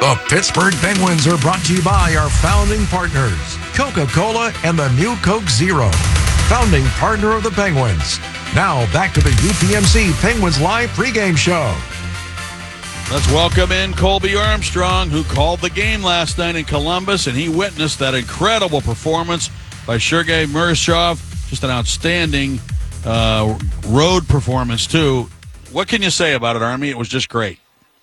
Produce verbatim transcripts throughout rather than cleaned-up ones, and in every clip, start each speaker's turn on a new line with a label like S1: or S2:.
S1: The Pittsburgh Penguins are brought to you by our founding partners, Coca-Cola and the new Coke Zero. Founding partner of the Penguins. Now back to the U P M C Penguins Live pregame show.
S2: Let's welcome in Colby Armstrong, who called the game last night in Columbus, and he witnessed that incredible performance by Sergei Murashov. Just an outstanding uh, road performance, too. What can you say about it, Army? It was just great.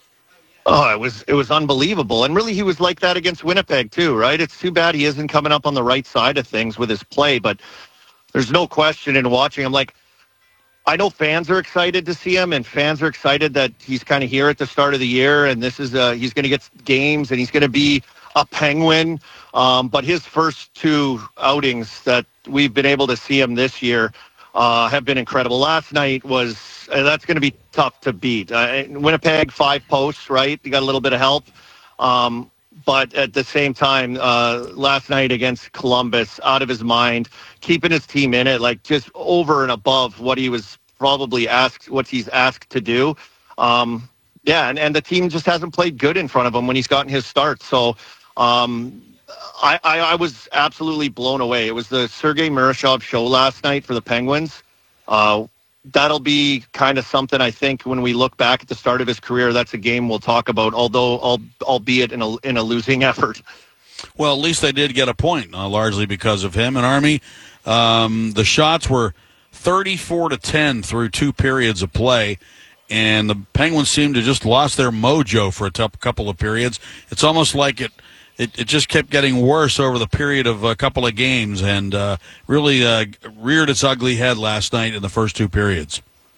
S3: Oh, it was it was unbelievable. And really, he was like that against Winnipeg, too, right? It's too bad he isn't coming up on the right side of things with his play, but there's no question in watching him. Like, I know fans are excited to see him, and fans are excited that he's kind of here at the start of the year, and this is uh, he's going to get games, and he's going to be a Penguin. Um, but his first two outings that we've been able to see him this year uh, have been incredible. Last night was uh, that's going to be tough to beat. Uh, Winnipeg, five posts, right? You got a little bit of help. Um, but at the same time, uh, last night against Columbus, out of his mind, keeping his team in it, like just over and above what he was probably asked, what he's asked to do. Um, yeah, and, and the team just hasn't played good in front of him when he's gotten his start. So um, I, I, I was absolutely blown away. It was the Sergei Murashov show last night for the Penguins. Uh, that'll be kind of something, I think, when we look back at the start of his career. That's a game we'll talk about, although albeit in a, in a losing effort.
S2: Well, at least they did get a point, uh, largely because of him. And Army, um, the shots were thirty-four to ten through two periods of play, and the Penguins seemed to just lost their mojo for a tough couple of periods. It's almost like it it, it just kept getting worse over the period of a couple of games, and uh, really uh, reared its ugly head last night in the first two periods.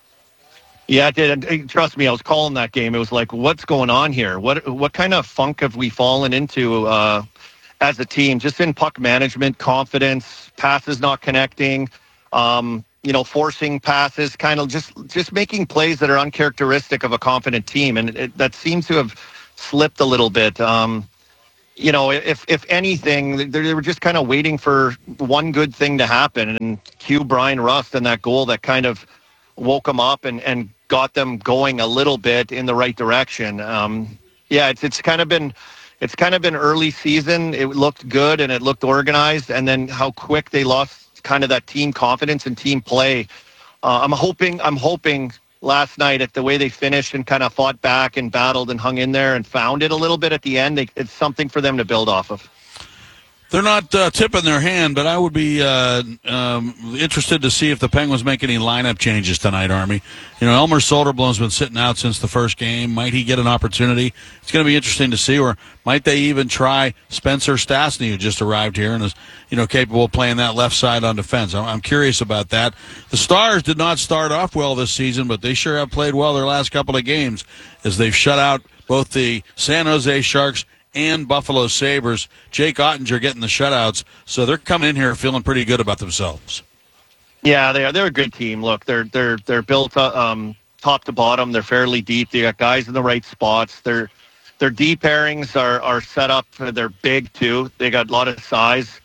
S3: Yeah, it did. And trust me, I was calling that game. It was like, what's going on here? What what kind of funk have we fallen into uh, as a team? Just in puck management, confidence, passes not connecting, um, you know, forcing passes, kind of just just making plays that are uncharacteristic of a confident team, and it, that seems to have slipped a little bit. Um, you know, if if anything, they were just kind of waiting for one good thing to happen, and cue Brian Rust and that goal that kind of woke them up and, and got them going a little bit in the right direction. Um, yeah, it's it's kind of been it's kind of been early season. It looked good and it looked organized, and then how quick they lost kind of that team confidence and team play. Uh, I'm hoping I'm hoping last night at the way they finished and kind of fought back and battled and hung in there and found it a little bit at the end. They, it's something for them to build off of.
S2: They're not uh, tipping their hand, but I would be uh, um, interested to see if the Penguins make any lineup changes tonight, Army. You know, Elmer Soderblom's been sitting out since the first game. Might he get an opportunity? It's going to be interesting to see. Or might they even try Spencer Stastny, who just arrived here and is, you know, capable of playing that left side on defense? I'm, I'm curious about that. The Stars did not start off well this season, but they sure have played well their last couple of games as they've shut out both the San Jose Sharks and Buffalo Sabres. Jake Ottinger getting the shutouts, so they're coming in here feeling pretty good about themselves.
S3: Yeah, they are. They're a good team. Look, they're they're they're built um, top to bottom. They're fairly deep. They got guys in the right spots. Their their deep pairings are are set up. They're big too. They got a lot of size,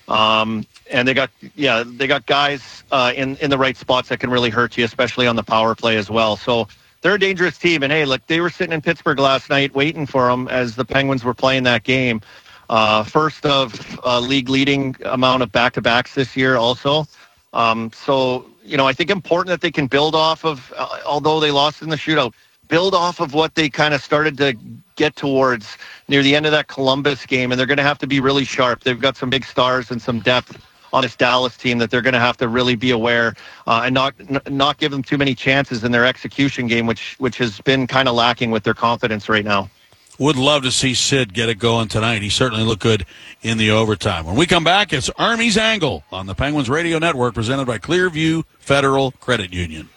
S3: um, and they got yeah they got guys uh, in in the right spots that can really hurt you, especially on the power play as well. So they're a dangerous team. And, hey, look, they were sitting in Pittsburgh last night waiting for them as the Penguins were playing that game. Uh, first of uh, league-leading amount of back-to-backs this year also. Um, so, you know, I think important that they can build off of, uh, although they lost in the shootout, build off of what they kind of started to get towards near the end of that Columbus game. And they're going to have to be really sharp. They've got some big stars and some depth on this Dallas team that they're going to have to really be aware uh, and not n- not give them too many chances in their execution game, which which has been kind of lacking with their confidence right now.
S2: Would love to see Sid get it going tonight. He certainly looked good in the overtime. When we come back, it's Army's Angle on the Penguins Radio Network, presented by Clearview Federal Credit Union.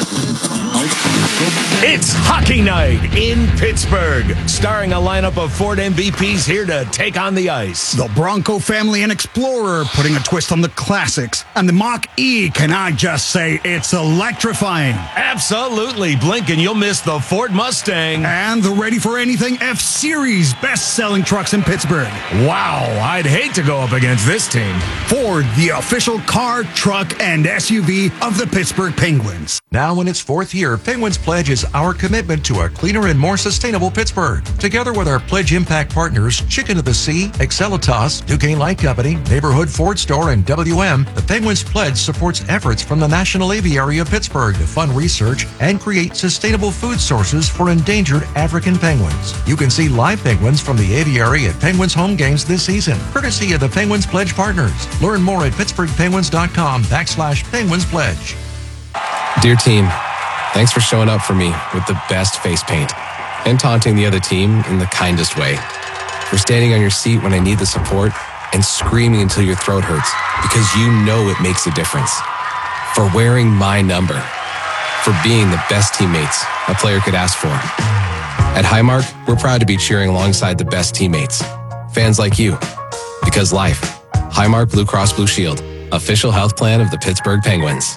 S4: It's hockey night in Pittsburgh, starring a lineup of Ford M V Ps here to take on the ice.
S5: The Bronco family and Explorer putting a twist on the classics. And the Mach-E, can I just say, it's electrifying.
S4: Absolutely. Blink and you'll miss the Ford Mustang.
S5: And the Ready for Anything F-Series best-selling trucks in Pittsburgh.
S4: Wow, I'd hate to go up against this team.
S5: Ford, the official car, truck, and S U V of the Pittsburgh Penguins.
S1: Now in its fourth year, Penguins play Pledge is our commitment to a cleaner and more sustainable Pittsburgh. Together with our Pledge Impact partners, Chicken of the Sea, Excelitas, Duquesne Light Company, Neighborhood Ford Store, and W M, the Penguins Pledge supports efforts from the National Aviary of Pittsburgh to fund research and create sustainable food sources for endangered African penguins. You can see live penguins from the aviary at Penguins home games this season, courtesy of the Penguins Pledge partners. Learn more at pittsburghpenguins.com backslash Penguins Pledge.
S6: Dear team, thanks for showing up for me with the best face paint and taunting the other team in the kindest way. For standing on your seat when I need the support and screaming until your throat hurts because you know it makes a difference. For wearing my number. For being the best teammates a player could ask for. At Highmark, we're proud to be cheering alongside the best teammates. Fans like you. Because life. Highmark Blue Cross Blue Shield. Official health plan of the Pittsburgh Penguins.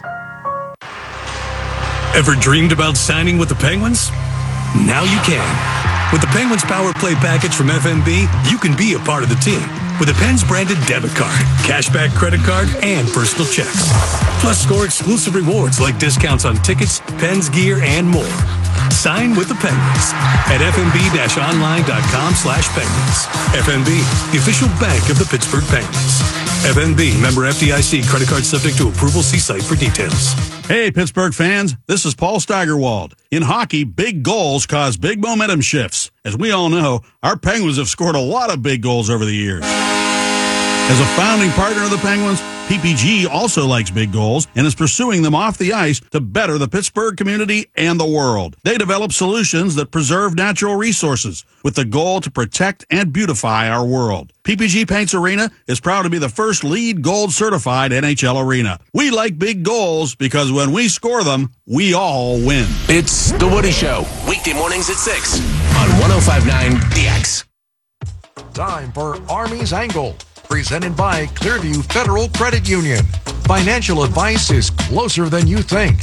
S7: Ever dreamed about signing with the Penguins? Now you can. With the Penguins Power Play package from F N B, you can be a part of the team with a Pens branded debit card, cashback credit card, and personal checks. Plus, score exclusive rewards like discounts on tickets, Pens gear, and more. Sign with the Penguins at fnb-online.com slash penguins. F N B, the official bank of the Pittsburgh Penguins. F N B, member F D I C, credit card subject to approval. See site for details.
S2: Hey, Pittsburgh fans, this is Paul Steigerwald. In hockey, big goals cause big momentum shifts. As we all know, our Penguins have scored a lot of big goals over the years. As a founding partner of the Penguins, P P G also likes big goals and is pursuing them off the ice to better the Pittsburgh community and the world. They develop solutions that preserve natural resources with the goal to protect and beautify our world. P P G Paints Arena is proud to be the first LEED Gold certified N H L arena. We like big goals because when we score them, we all win.
S4: It's The Woody Show, weekday mornings at six on one oh five point nine The X.
S1: Time for Army's Angle, presented by Clearview Federal Credit Union. Financial advice is closer than you think.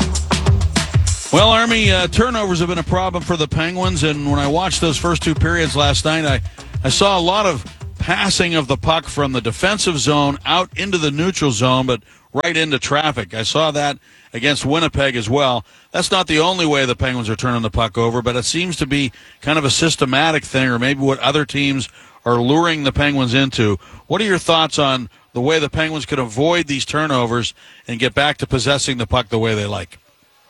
S2: Well, Army, uh, turnovers have been a problem for the Penguins, and when I watched those first two periods last night, I, I saw a lot of passing of the puck from the defensive zone out into the neutral zone, but right into traffic. I saw that against Winnipeg as well. That's not the only way the Penguins are turning the puck over, but it seems to be kind of a systematic thing, or maybe what other teams are luring the Penguins into. What are your thoughts on the way the Penguins can avoid these turnovers and get back to possessing the puck the way they like?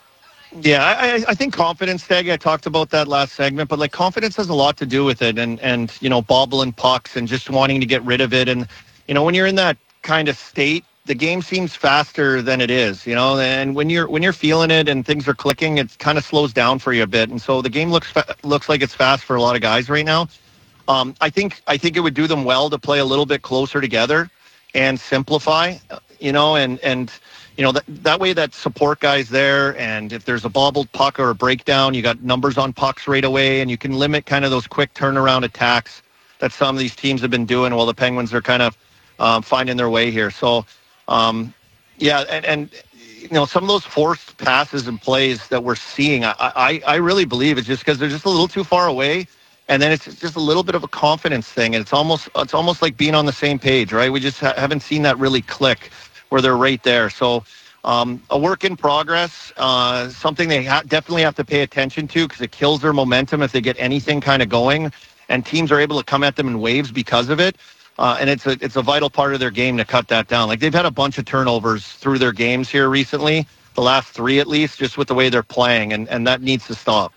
S3: Yeah, I, I think confidence, Steg, I talked about that last segment, but like confidence has a lot to do with it, and, and you know, bobbling pucks and just wanting to get rid of it. And, you know, when you're in that kind of state, the game seems faster than it is, you know, and when you're when you're feeling it and things are clicking, it kind of slows down for you a bit. And so the game looks fa- looks like it's fast for a lot of guys right now. Um, I think I think it would do them well to play a little bit closer together and simplify, you know, and, and you know, that, that way that support guy's there, and if there's a bobbled puck or a breakdown, you got numbers on pucks right away, and you can limit kind of those quick turnaround attacks that some of these teams have been doing while the Penguins are kind of um, finding their way here. So, um, yeah, and, and, you know, some of those forced passes and plays that we're seeing, I, I, I really believe it's just because they're just a little too far away. And then it's just a little bit of a confidence thing, and it's almost it's almost like being on the same page, right? We just ha- haven't seen that really click where they're right there. So um, a work in progress, uh, something they ha- definitely have to pay attention to because it kills their momentum if they get anything kind of going, and teams are able to come at them in waves because of it. Uh, and it's a it's a vital part of their game to cut that down. Like they've had a bunch of turnovers through their games here recently, the last three at least, just with the way they're playing, and, and that needs to stop.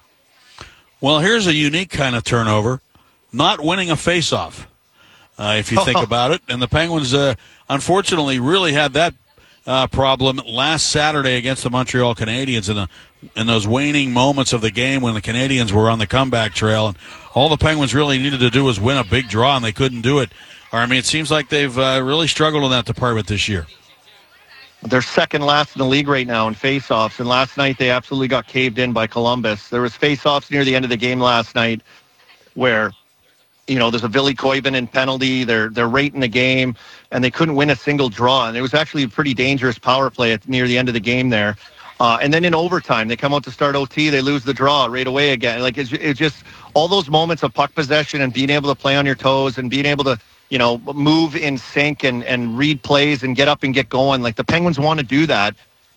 S2: Well, here's a unique kind of turnover, not winning a faceoff, uh, if you think about it. And the Penguins, uh, unfortunately, really had that uh, problem last Saturday against the Montreal Canadiens in, the, in those waning moments of the game when the Canadiens were on the comeback trail. And all the Penguins really needed to do was win a big draw, and they couldn't do it. I mean, it seems like they've uh, really struggled in that department this year.
S3: They're second last in the league right now in faceoffs, and last night they absolutely got caved in by Columbus. There was faceoffs near the end of the game last night where, you know, there's a Ville Koivunen penalty. They're they're right in the game, and they couldn't win a single draw. And it was actually a pretty dangerous power play at near the end of the game there. Uh, and then in overtime, they come out to start O T, they lose the draw right away again. Like it's, it's just all those moments of puck possession and being able to play on your toes and being able to, you know, move in sync and, and read plays and get up and get going. Like the Penguins want to do that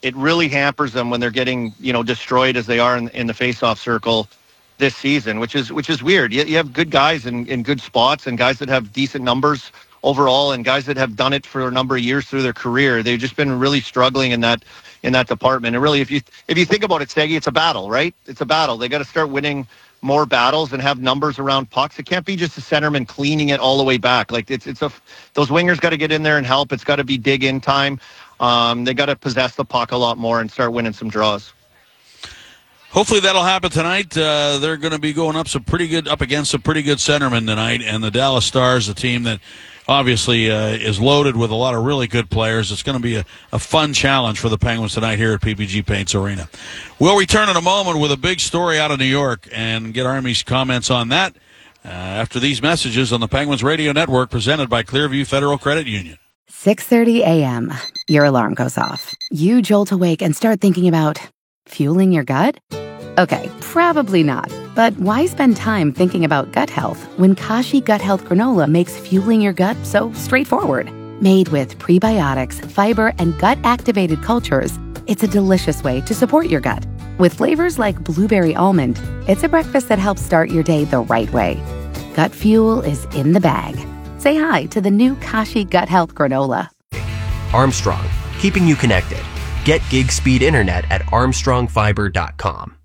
S3: it really hampers them when they're getting, you know, destroyed as they are in, in the face-off circle this season, which is which is weird. You, you have good guys in, in good spots and guys that have decent numbers overall and guys that have done it for a number of years through their career. They've just been really struggling in that in that department. And really, if you if you think about it, Staggy, it's a battle, right? It's a battle. They got to start winning more battles and have numbers around pucks. It can't be just a centerman cleaning it all the way back. Like it's it's a those wingers got to get in there and help. It's got to be dig in time. Um, they got to possess the puck a lot more and start winning some draws.
S2: Hopefully that'll happen tonight. Uh, they're going to be going up some pretty good up against some pretty good centermen tonight, and the Dallas Stars, a team that obviously uh, is loaded with a lot of really good players. It's going to be a, a fun challenge for the Penguins tonight here at P P G Paints Arena. We'll return in a moment with a big story out of New York and get Army's comments on that uh, after these messages on the Penguins Radio Network presented by Clearview Federal Credit Union.
S8: six thirty a.m. Your alarm goes off. You jolt awake and start thinking about fueling your gut? Okay, probably not. But why spend time thinking about gut health when Kashi Gut Health Granola makes fueling your gut so straightforward? Made with prebiotics, fiber, and gut-activated cultures, it's a delicious way to support your gut. With flavors like blueberry almond, it's a breakfast that helps start your day the right way. Gut fuel is in the bag. Say hi to the new Kashi Gut Health Granola.
S9: Armstrong, keeping you connected. Get gig speed internet at armstrong fiber dot com.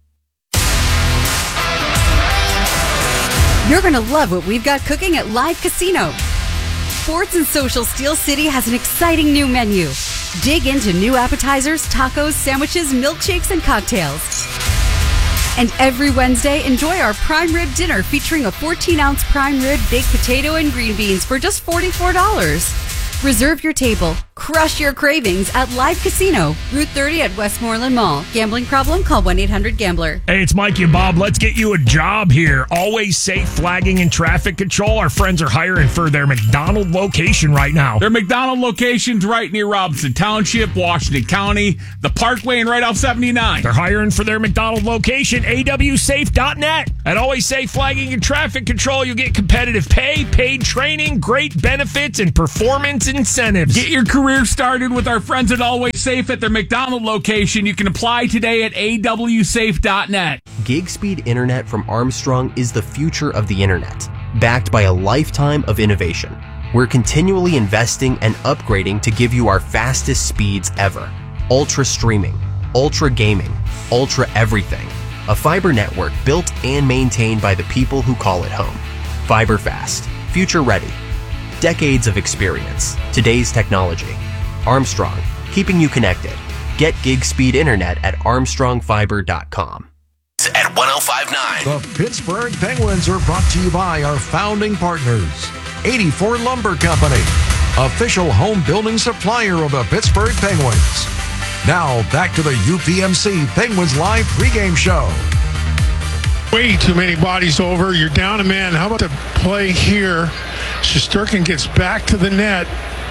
S10: You're going to love what we've got cooking at Live Casino. Sports and Social Steel City has an exciting new menu. Dig into new appetizers, tacos, sandwiches, milkshakes, and cocktails. And every Wednesday, enjoy our prime rib dinner featuring a fourteen-ounce prime rib, baked potato, and green beans for just forty-four dollars. Reserve your table. Crush your cravings at Live Casino, Route thirty at Westmoreland Mall. Gambling problem? Call one eight hundred gambler.
S4: Hey, it's Mikey and Bob. Let's get you a job here. Always Safe Flagging and Traffic Control. Our friends are hiring for their McDonald location right now.
S11: Their McDonald location's right near Robinson Township, Washington County, the Parkway, and right off seventy-nine.
S4: They're hiring for their McDonald location, A W safe dot net. At Always Safe Flagging and Traffic Control, you'll get competitive pay, paid training, great benefits, and performance incentives.
S11: Get your career started with our friends at Always Safe at their McDonald location. You can apply today at A W safe dot net.
S9: Gig speed internet from Armstrong is the future of the internet, backed by a lifetime of innovation. We're continually investing and upgrading to give you our fastest speeds ever. Ultra streaming, ultra gaming, ultra everything. A fiber network built and maintained by the people who call it home. Fiber fast, future ready. Decades of experience, today's technology. Armstrong, keeping you connected. Get gig speed internet at armstrong fiber dot com.
S12: At one oh five point nine.
S1: The Pittsburgh Penguins are brought to you by our founding partners, eighty-four Lumber Company, official home building supplier of the Pittsburgh Penguins. Now back to the U P M C Penguins Live pregame show.
S13: Way too many bodies over. You're down a man. How about the play here? Shesterkin gets back to the net.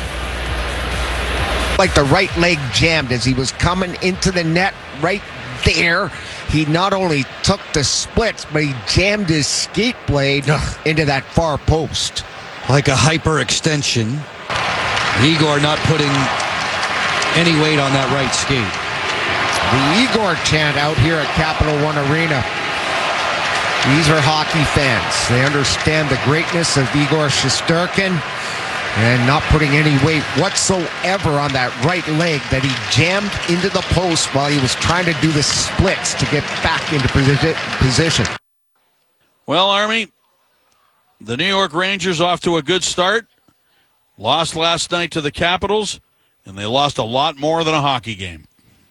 S14: Like the right leg jammed as he was coming into the net right there. He not only took the splits, but he jammed his skate blade Ugh. into that far post.
S15: Like a hyperextension. Igor not putting any weight on that right skate.
S14: The Igor chant out here at Capital One Arena. These are hockey fans. They understand the greatness of Igor Shesterkin and not putting any weight whatsoever on that right leg that he jammed into the post while he was trying to do the splits to get back into position.
S2: Well, Army, the New York Rangers off to a good start. Lost last night to the Capitals, and they lost a lot more than a hockey game.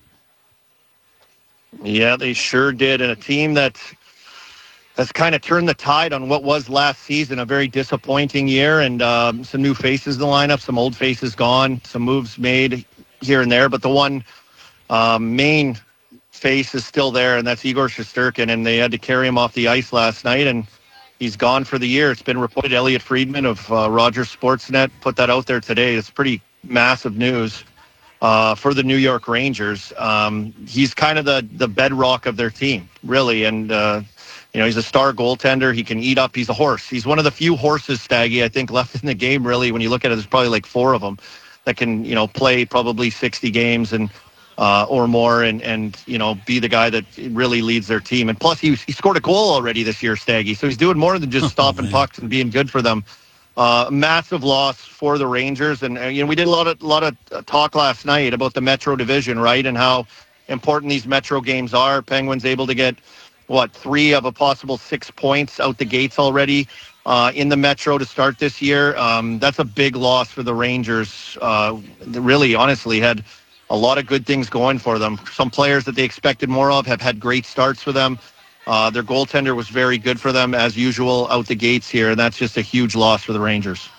S3: Yeah, they sure did. And a team that has kind of turned the tide on what was last season, a very disappointing year, and um, some new faces in the lineup, some old faces gone, some moves made here and there. But the one um, main face is still there, and that's Igor Shesterkin, and they had to carry him off the ice last night, and he's gone for the year. It's been reported. Elliot Friedman of uh, Rogers Sportsnet put that out there today. It's pretty massive news uh, for the New York Rangers. Um, he's kind of the, the bedrock of their team, really, and uh, you know, he's a star goaltender. He can eat up. He's a horse. He's one of the few horses, Staggy, I think, left in the game, really. When you look at it, there's probably like four of them that can, you know, play probably sixty games and uh, or more, and and you know be the guy that really leads their team. And plus, he he scored a goal already this year, Staggy. So he's doing more than just
S2: oh,
S3: stopping
S2: man.
S3: pucks and being good for them. Uh, massive loss for the Rangers, and uh, you know we did a lot of lot of talk last night about the Metro Division, right, and how important these Metro games are. Penguins able to get what three of a possible six points out the gates already uh, in the Metro to start this year. Um, that's a big loss for the Rangers. Uh, they really, honestly, had a lot of good things going for them. Some players that they expected more of have had great starts for them. Uh, their goaltender was very good for them, as usual, out the gates here, and that's just a huge loss for the Rangers.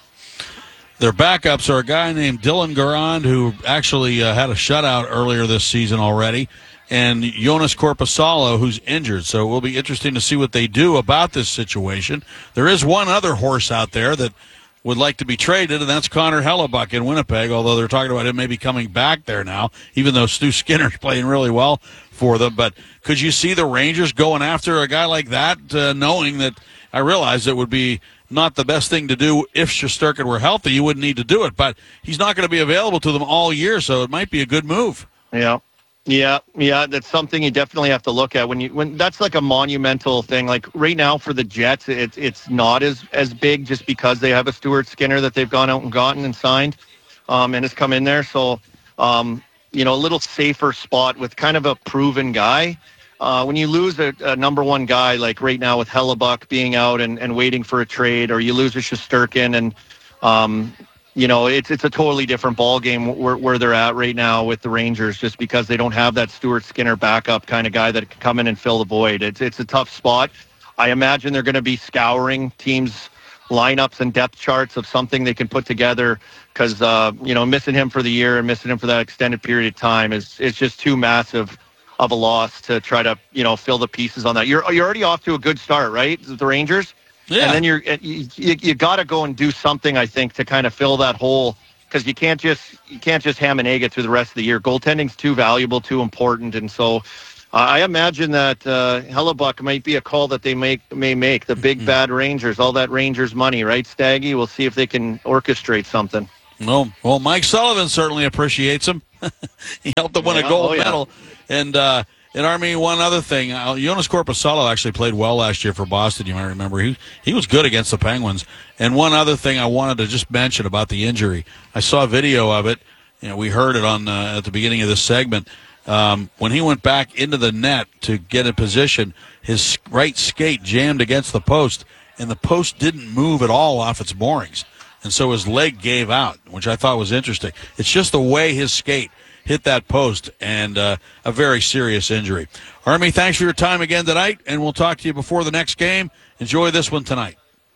S2: Their backups are a guy named Dylan Garand, who actually uh, had a shutout earlier this season already, and Jonas Korpisalo, who's injured. So it will be interesting to see what they do about this situation. There is one other horse out there that would like to be traded, and that's Connor Hellebuck in Winnipeg, although they're talking about him maybe coming back there now, even though Stu Skinner's playing really well for them. But could you see the Rangers going after a guy like that, uh, knowing that I realize it would be not the best thing to do if Shesterkin were healthy? You wouldn't need to do it, but he's not going to be available to them all year, so it might be a good move.
S3: Yeah. Yeah, yeah, that's something you definitely have to look at when you when that's like a monumental thing. Like right now for the Jets, it's it's not as as big just because they have a Stuart Skinner that they've gone out and gotten and signed, um, and has come in there. So, um, you know, a little safer spot with kind of a proven guy. Uh, when you lose a, a number one guy like right now with Hellebuck being out and, and waiting for a trade, or you lose a Shesterkin and um, you know, it's it's a totally different ball game where, where they're at right now with the Rangers, just because they don't have that Stuart Skinner backup kind of guy that can come in and fill the void. It's it's a tough spot. I imagine they're going to be scouring teams' lineups and depth charts of something they can put together, because uh, you know, missing him for the year and missing him for that extended period of time is it's just too massive of a loss to try to, you know, fill the pieces on that. You're you're already off to a good start, right? The Rangers. Yeah. And then you're, you you, you got to go and do something, I think, to kind of fill that hole, because you can't just you can't just ham and egg it through the rest of the year. Goaltending's too valuable, too important, and so uh, I imagine that uh, Hellebuck might be a call that they make may make. The big mm-hmm. bad Rangers, all that Rangers money, right, Staggy? We'll see if they can orchestrate something.
S2: Well, well, Mike Sullivan certainly appreciates him. He helped them win
S3: yeah,
S2: a gold
S3: oh, yeah.
S2: medal, and. Uh, And Army, one other thing, uh, Jonas Korpisalo actually played well last year for Boston, you might remember. He he was good against the Penguins. And one other thing I wanted to just mention about the injury. I saw a video of it. You know, we heard it on uh, at the beginning of this segment. Um, when he went back into the net to get in position, his right skate jammed against the post, and the post didn't move at all off its moorings. And so his leg gave out, which I thought was interesting. It's just the way his skate hit that post, and uh, a very serious injury. Army, thanks for your time again tonight, and we'll talk to you before the next game. Enjoy this one tonight.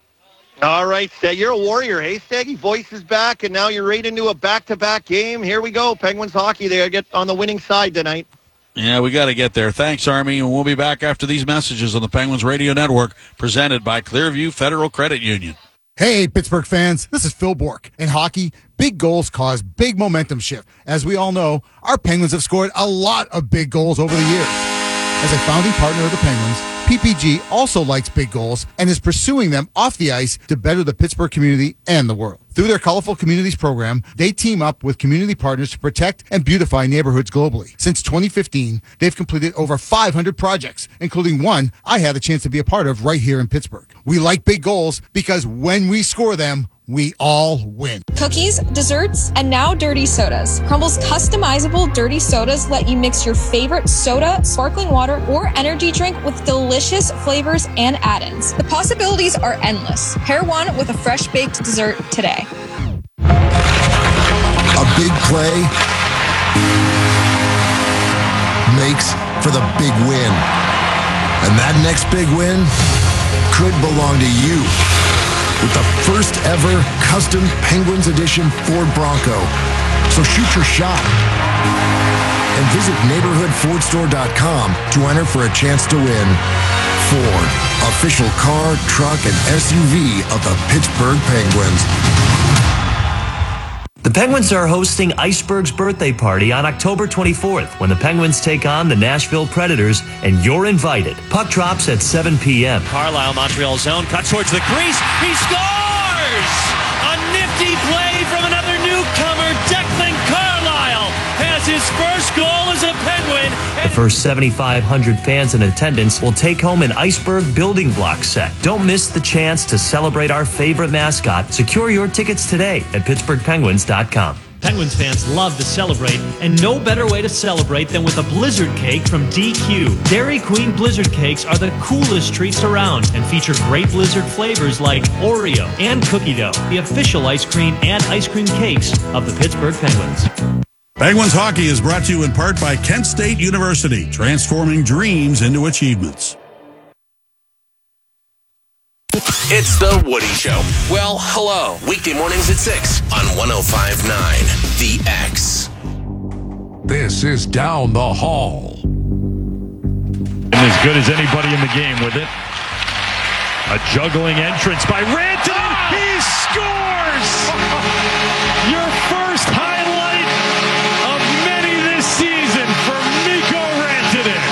S3: All right, Staggy. You're a warrior, hey, Staggy? Voice is back, and now you're right into a back-to-back game. Here we go. Penguins hockey. They get on the winning side tonight.
S2: Yeah, we got to get there. Thanks, Army, and we'll be back after these messages on the Penguins Radio Network, presented by Clearview Federal Credit Union.
S16: Hey, Pittsburgh fans, this is Phil Bourque. In hockey, big goals cause big momentum shift. As we all know, our Penguins have scored a lot of big goals over the years. As a founding partner of the Penguins, P P G also likes big goals and is pursuing them off the ice to better the Pittsburgh community and the world. Through their Colorful Communities program, they team up with community partners to protect and beautify neighborhoods globally. Since twenty fifteen, they've completed over five hundred projects, including one I had a chance to be a part of right here in Pittsburgh. We like big goals because when we score them, we all win.
S17: Cookies, desserts, and now dirty sodas. Crumble's customizable dirty sodas let you mix your favorite soda, sparkling water, or energy drink with delicious flavors and add-ins. The possibilities are endless. Pair one with a fresh baked dessert today.
S18: A big play makes for the big win. And that next big win could belong to you. With the first ever custom Penguins edition Ford Bronco. So shoot your shot. And visit neighborhood ford store dot com to enter for a chance to win. Ford, official car, truck, and S U V of the Pittsburgh Penguins.
S19: The Penguins are hosting Iceberg's birthday party on October twenty-fourth when the Penguins take on the Nashville Predators, and you're invited. Puck drops at seven p.m.
S20: Carlisle, Montreal zone, cuts towards the crease. He scores! A nifty play from another newcomer. Declan Carlisle has scores his first goal as a Penguin.
S19: The first seventy-five hundred fans in attendance will take home an Iceberg building block set. Don't miss the chance to celebrate our favorite mascot. Secure your tickets today at pittsburgh penguins dot com.
S20: Penguins fans love to celebrate, and no better way to celebrate than with a Blizzard cake from D Q. Dairy Queen Blizzard cakes are the coolest treats around and feature great Blizzard flavors like Oreo and cookie dough, the official ice cream and ice cream cakes of the Pittsburgh Penguins.
S21: Penguins hockey is brought to you in part by Kent State University, transforming dreams into achievements.
S12: It's the Woody Show. Well, hello. Weekday mornings at six on one oh five point nine The X.
S1: This is Down the Hall.
S22: And as good as anybody in the game with it. A juggling entrance by Rantanen. He scores! Your first highlight of many this season for Mikko Rantanen.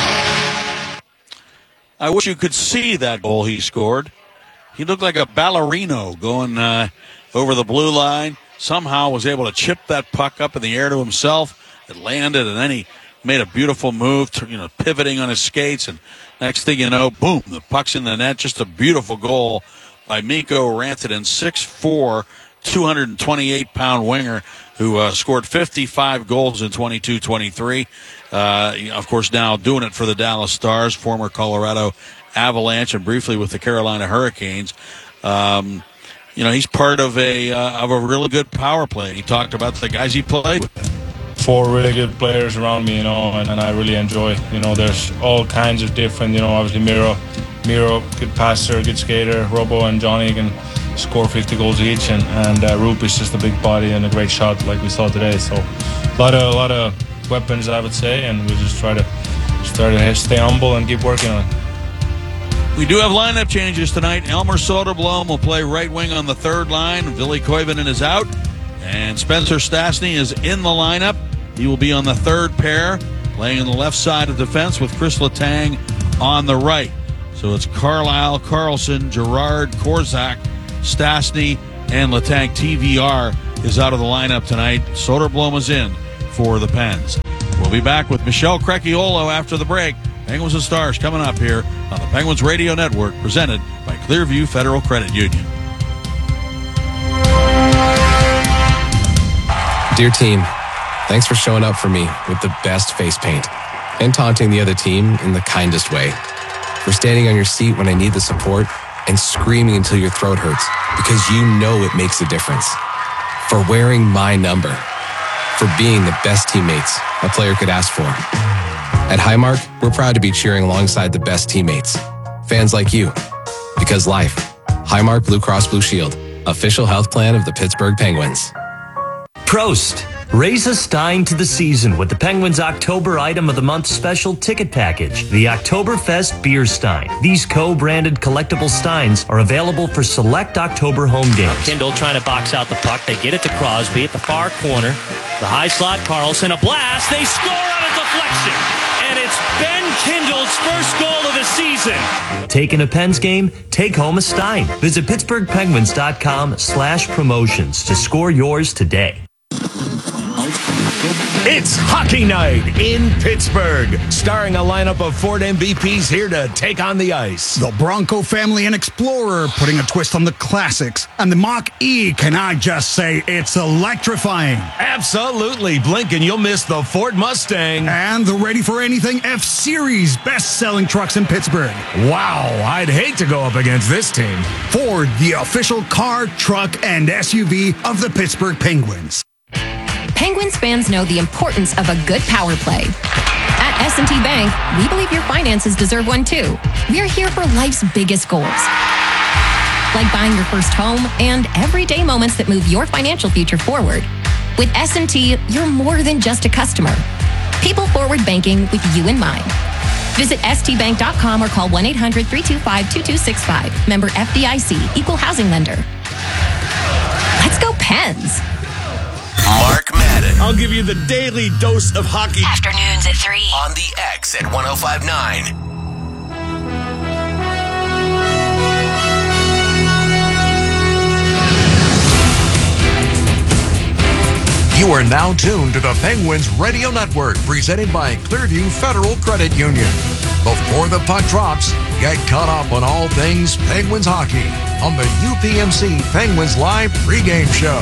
S2: I wish you could see that goal he scored. He looked like a ballerino going uh, over the blue line. Somehow was able to chip that puck up in the air to himself. It landed, and then he made a beautiful move, to, you know, pivoting on his skates. And next thing you know, boom, the puck's in the net. Just a beautiful goal by Mikko Rantanen, six foot four, two hundred twenty-eight pound winger who uh, scored fifty-five goals in twenty-two twenty-three. Uh, of course, now doing it for the Dallas Stars, former Colorado Avalanche, and briefly with the Carolina Hurricanes. Um, you know, he's part of a uh, of a really good power play. He talked about the guys he played with.
S23: Four really good players around me, you know, and, and I really enjoy. You know, there's all kinds of different, you know, obviously Miro, Miro, good passer, good skater. Robo and Johnny can score fifty goals each, and and uh, Roop is just a big body and a great shot like we saw today. So a lot of a lot of weapons, I would say, and we just try to just try to stay humble and keep working on it.
S2: We do have lineup changes tonight. Elmer Soderblom will play right wing on the third line. Ville Koivunen is out, and Spencer Stastny is in the lineup. He will be on the third pair, playing on the left side of defense with Chris Letang on the right. So it's Carlisle, Carlson, Gerard, Korzak, Stastny, and Letang. T V R is out of the lineup tonight. Soderblom is in for the Pens. We'll be back with Michelle Crecchiolo after the break. Penguins and Stars coming up here on the Penguins Radio Network, presented by Clearview Federal Credit Union.
S6: Dear team, thanks for showing up for me with the best face paint and taunting the other team in the kindest way. For standing on your seat when I need the support and screaming until your throat hurts because you know it makes a difference. For wearing my number. For being the best teammates a player could ask for. At Highmark, we're proud to be cheering alongside the best teammates. Fans like you. Because life. Highmark Blue Cross Blue Shield. Official health plan of the Pittsburgh Penguins.
S19: Prost! Raise a stein to the season with the Penguins' October Item of the Month special ticket package, the Oktoberfest Beer Stein. These co-branded collectible steins are available for select October home games.
S20: Kindle trying to box out the puck. They get it to Crosby at the far corner. The high slot, Carlson, a blast. They score on a deflection. And it's Ben Kindle's first goal of the season.
S19: Taking a Pens game? Take home a stein. Visit pittsburgh penguins dot com slash promotions to score yours today.
S4: It's hockey night in Pittsburgh, starring a lineup of Ford M V Ps here to take on the ice.
S5: The Bronco family and Explorer putting a twist on the classics. And the Mach-E, can I just say, it's electrifying.
S4: Absolutely. Blink and you'll miss the Ford Mustang.
S5: And the Ready for Anything F-Series best-selling trucks in Pittsburgh.
S4: Wow, I'd hate to go up against this team.
S5: Ford, the official car, truck, and S U V of the Pittsburgh Penguins.
S24: Penguins fans know the importance of a good power play. At S and T Bank, we believe your finances deserve one too. We're here for life's biggest goals, like buying your first home and everyday moments that move your financial future forward. With S and T, you're more than just a customer. People forward banking with you in mind. Visit S T bank dot com or call one eight hundred three two five two two six five. Member F D I C, Equal Housing Lender. Let's go Pens.
S12: Mark Madden.
S4: I'll give you the daily dose of hockey.
S24: Afternoons at three.
S12: On the X at one oh five point nine. You
S1: are now tuned to the Penguins Radio Network, presented by Clearview Federal Credit Union. Before the puck drops, get caught up on all things Penguins hockey on the U P M C Penguins Live pregame show.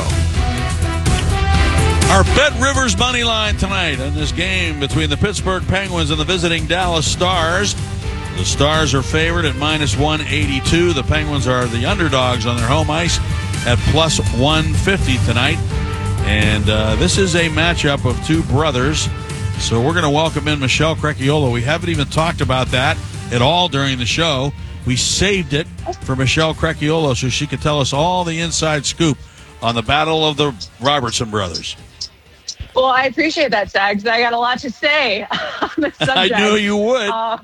S2: Our Bet Rivers money line tonight in this game between the Pittsburgh Penguins and the visiting Dallas Stars. The Stars are favored at minus one eighty-two. The Penguins are the underdogs on their home ice at plus one fifty tonight. And uh, this is a matchup of two brothers. So we're going to welcome in Michelle Crecchiolo. We haven't even talked about that at all during the show. We saved it for Michelle Crecchiolo so she could tell us all the inside scoop on the battle of the Robertson brothers.
S7: Well, I appreciate that, Zags. I got a lot to say on the subject.
S2: I knew you would.
S7: Um,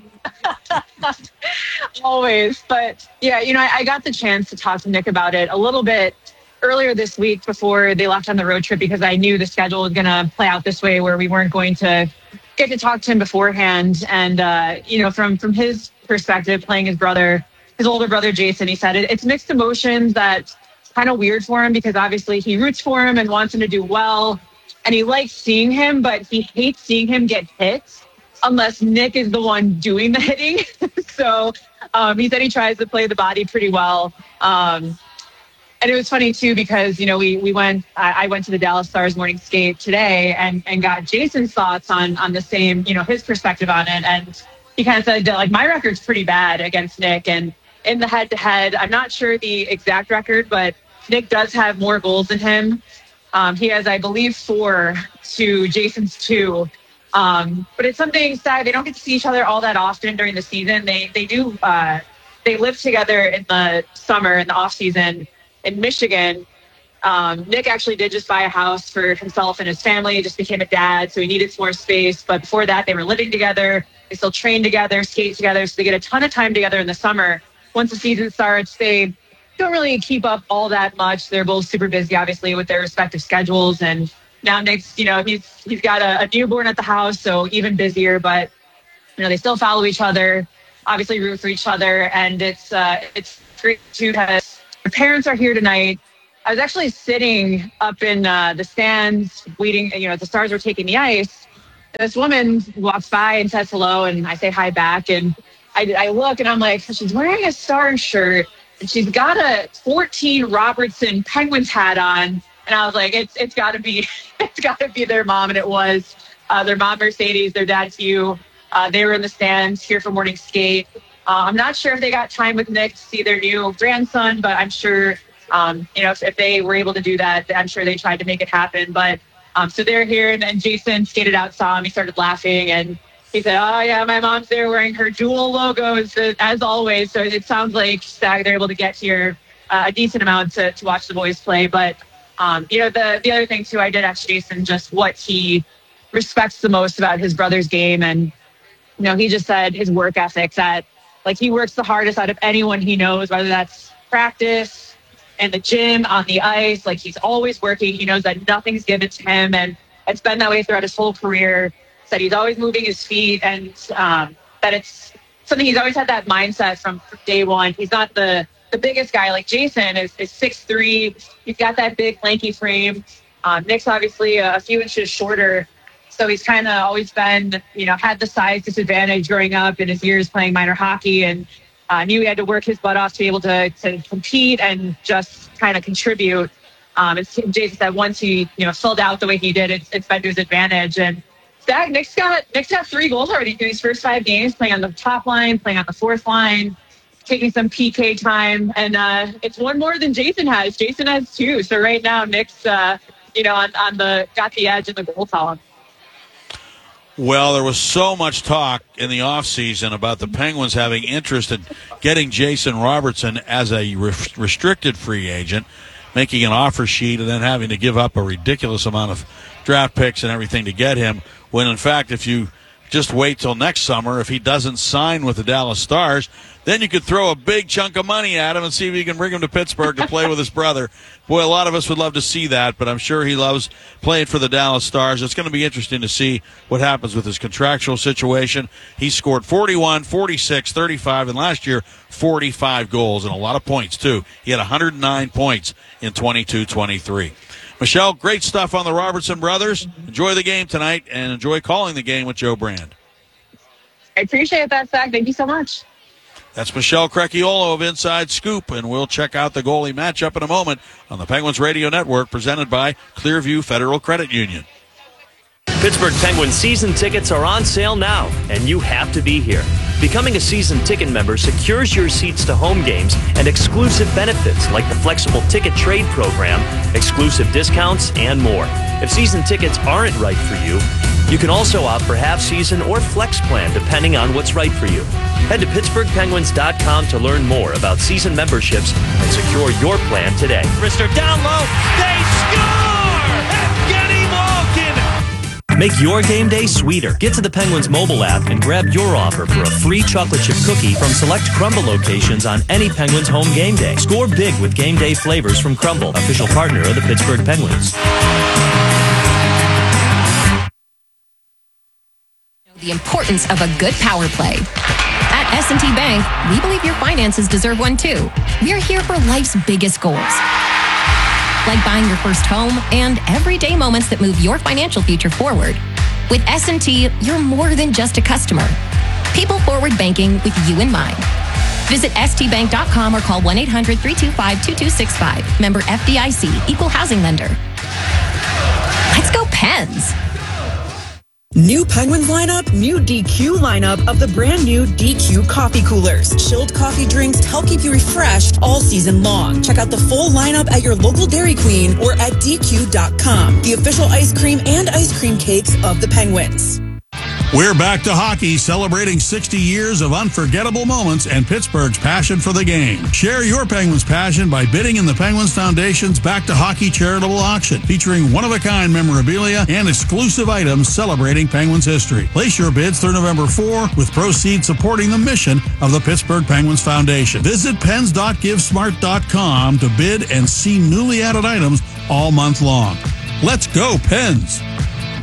S7: always. But, yeah, you know, I, I got the chance to talk to Nick about it a little bit earlier this week before they left on the road trip because I knew the schedule was going to play out this way where we weren't going to get to talk to him beforehand. And, uh, you know, from, from his perspective, playing his brother, his older brother, Jason, he said it, it's mixed emotions. That's kind of weird for him because obviously he roots for him and wants him to do well. And he likes seeing him, but he hates seeing him get hit unless Nick is the one doing the hitting. so um, he said he tries to play the body pretty well. Um, And it was funny, too, because, you know, we we went, I, I went to the Dallas Stars morning skate today and, and got Jason's thoughts on on the same, you know, his perspective on it. And he kind of said that, like, my record's pretty bad against Nick. And in the head-to-head, I'm not sure the exact record, but Nick does have more goals than him. Um, he has, I believe, four to Jason's two. Um, but it's something sad. They don't get to see each other all that often during the season. They, they do, uh, they live together in the summer, in the off-season, in Michigan. Um, Nick actually did just buy a house for himself and his family. He just became a dad, so he needed some more space. But before that, they were living together. They still train together, skate together. So they get a ton of time together in the summer. Once the season starts, they don't really keep up all that much. They're both super busy, obviously, with their respective schedules. And now Nick's, you know, he's he's got a, a newborn at the house, so even busier. But, you know, they still follow each other, obviously root for each other. And it's, uh, it's great to have. My parents are here tonight. I was actually sitting up in uh, the stands waiting, you know, the Stars were taking the ice. And this woman walks by and says hello, and I say hi back. And I, I look, and I'm like, she's wearing a Stars shirt, and she's got a fourteen Robertson Penguins hat on. And I was like, it's it's got to be, it's got to be their mom, and it was. Uh, their mom, Mercedes, their dad, Hugh. Uh, they were in the stands here for morning skate. Uh, I'm not sure if they got time with Nick to see their new grandson, but I'm sure, um, you know, if, if they were able to do that, I'm sure they tried to make it happen. But um, so they're here, and then Jason skated out, saw him, he started laughing, and he said, oh, yeah, my mom's there wearing her dual logos, uh, as always. So it sounds like they're able to get here uh, a decent amount to, to watch the boys play. But, um, you know, the, the other thing, too, I did ask Jason just what he respects the most about his brother's game. And, you know, he just said his work ethic, that like he works the hardest out of anyone he knows, whether that's practice and the gym, on the ice. Like he's always working. He knows that nothing's given to him. And it's been that way throughout his whole career. Said he's always moving his feet, and um, that it's something he's always had that mindset from, from day one. He's not the, the biggest guy like Jason is, is six three. He's got that big lanky frame. Um, Nick's obviously a, a few inches shorter. So he's kind of always been, you know, had the size disadvantage growing up in his years playing minor hockey, and uh, knew he had to work his butt off to be able to, to compete and just kind of contribute. Um, and Jason said once he, you know, filled out the way he did, it's, it's been to his advantage. And Zach, Nick's got, Nick's got three goals already through these first five games, playing on the top line, playing on the fourth line, taking some P K time. And uh, it's one more than Jason has. Jason has two. So right now, Nick's, uh, you know, on, on the, got the edge in the goal column.
S2: Well, there was so much talk in the offseason about the Penguins having interest in getting Jason Robertson as a re- restricted free agent, making an offer sheet, and then having to give up a ridiculous amount of draft picks and everything to get him, when, in fact, if you just wait till next summer, if he doesn't sign with the Dallas Stars, then you could throw a big chunk of money at him and see if you can bring him to Pittsburgh to play with his brother. Boy, a lot of us would love to see that, but I'm sure he loves playing for the Dallas Stars. It's going to be interesting to see what happens with his contractual situation. He scored forty-one, forty-six, thirty-five, and last year forty-five goals and a lot of points, too. He had one hundred nine points in twenty-two twenty-three. Michelle, great stuff on the Robertson brothers. Enjoy the game tonight and enjoy calling the game with Joe Brand.
S7: I appreciate that, Zach. Thank you so much.
S2: That's Michelle Crecchiolo of Inside Scoop, and we'll check out the goalie matchup in a moment on the Penguins Radio Network, presented by Clearview Federal Credit Union.
S19: Pittsburgh Penguins season tickets are on sale now, and you have to be here. Becoming a season ticket member secures your seats to home games and exclusive benefits like the flexible ticket trade program, exclusive discounts, and more. If season tickets aren't right for you, you can also opt for half season or flex plan depending on what's right for you. Head to Pittsburgh Penguins dot com to learn more about season memberships and secure your plan today.
S20: Rister down low. They score! Evgeny Malkin!
S19: Make your game day sweeter. Get to the Penguins mobile app and grab your offer for a free chocolate chip cookie from select Crumble locations on any Penguins home game day. Score big with game day flavors from Crumble, official partner of the Pittsburgh Penguins.
S24: The importance of a good power play. At S and T Bank, we believe your finances deserve one too. We're here for life's biggest goals, like buying your first home and everyday moments that move your financial future forward. With S and T, you're more than just a customer. People forward banking with you in mind. Visit S T bank dot com or call one eight hundred three two five two two six five. Member F D I C, Equal Housing Lender. Let's go Pens!
S8: New Penguins lineup, new D Q lineup of the brand new D Q coffee coolers. Chilled coffee drinks to help keep you refreshed all season long. Check out the full lineup at your local Dairy Queen or at D Q dot com. The official ice cream and ice cream cakes of the Penguins.
S21: We're back to hockey, celebrating sixty years of unforgettable moments and Pittsburgh's passion for the game. Share your Penguins passion by bidding in the Penguins Foundation's Back to Hockey charitable auction, featuring one-of-a-kind memorabilia and exclusive items celebrating Penguins history. Place your bids through November fourth, with proceeds supporting the mission of the Pittsburgh Penguins Foundation. Visit pens dot give smart dot com to bid and see newly added items all month long. Let's go, Pens!